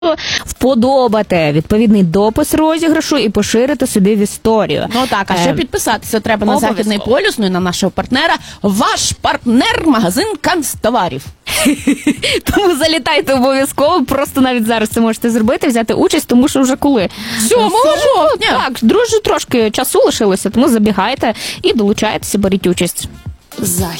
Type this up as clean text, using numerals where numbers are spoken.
вподобати відповідний допис розіграшу і поширити собі в історію. Ну так, а ще підписатися треба на Західний полюс, ну і на нашого партнера. Ваш партнер – магазин канцтоварів. Тому залітайте обов'язково, просто навіть зараз це можете зробити, взяти участь, тому що вже коли? 7 жовтня. Так, друже, трошки часу лишилося, тому забігайте і долучайтеся, беріть участь. Захід.